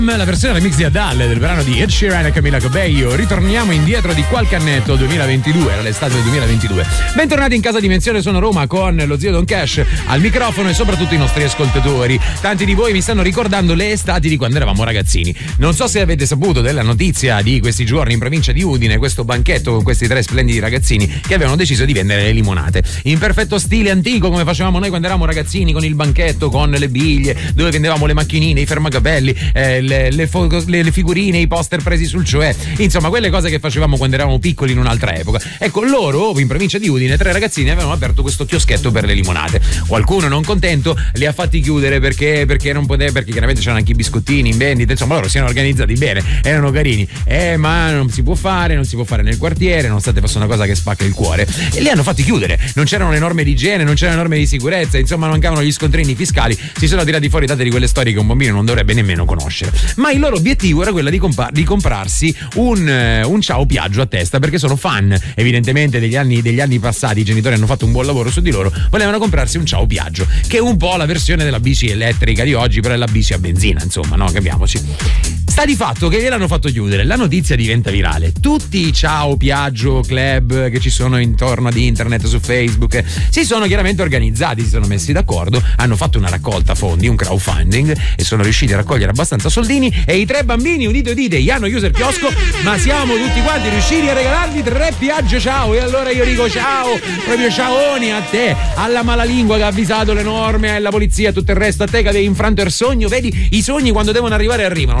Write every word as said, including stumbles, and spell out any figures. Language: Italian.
La versione remix di Adele del brano di Ed Sheeran e Camila Cabello. Ritorniamo indietro di qualche annetto, duemilaventidue, era l'estate del duemilaventidue. Bentornati in Casa Dimensione, sono Roma con lo zio Don Cash al microfono e soprattutto i nostri ascoltatori. Tanti di voi mi stanno ricordando le estati di quando eravamo ragazzini. Non so se avete saputo della notizia di questi giorni in provincia di Udine, questo banchetto con questi tre splendidi ragazzini che avevano deciso di vendere le limonate in perfetto stile antico, come facevamo noi quando eravamo ragazzini, con il banchetto, con le biglie, dove vendevamo le macchinine, i fermacapelli, eh, Le, le, fo- le, le figurine, i poster presi sul cioè, insomma quelle cose che facevamo quando eravamo piccoli in un'altra epoca. Ecco, loro in provincia di Udine, tre ragazzini avevano aperto questo chioschetto per le limonate. Qualcuno non contento li ha fatti chiudere perché perché non poteva, perché chiaramente c'erano anche i biscottini in vendita, insomma loro si erano organizzati bene, erano carini, eh ma non si può fare, non si può fare nel quartiere, nonostante fosse una cosa che spacca il cuore, e li hanno fatti chiudere. Non c'erano le norme di igiene, non c'erano le norme di sicurezza, insomma mancavano gli scontrini fiscali, si sono tirati fuori date di quelle storie che un bambino non dovrebbe nemmeno conoscere. Ma il loro obiettivo era quello di, compa- di comprarsi un, uh, un Ciao Piaggio a testa, perché sono fan evidentemente degli anni, degli anni passati. I genitori hanno fatto un buon lavoro su di loro, volevano comprarsi un Ciao Piaggio, che è un po' la versione della bici elettrica di oggi, però è la bici a benzina, insomma, no, capiamoci. Sta di fatto che gliel'hanno fatto chiudere, la notizia diventa virale, tutti i Ciao Piaggio club che ci sono intorno ad internet, su Facebook, si sono chiaramente organizzati, si sono messi d'accordo, hanno fatto una raccolta fondi, un crowdfunding, e sono riusciti a raccogliere abbastanza soldini, e i tre bambini, udite udite, gli hanno chiuso il chiosco, ma siamo tutti quanti riusciti a regalargli tre Piaggio Ciao. E allora io dico ciao, proprio ciaoni a te, alla malalingua che ha avvisato le norme, alla polizia e tutto il resto, a te che avevi infranto il sogno. Vedi, i sogni quando devono arrivare arrivano.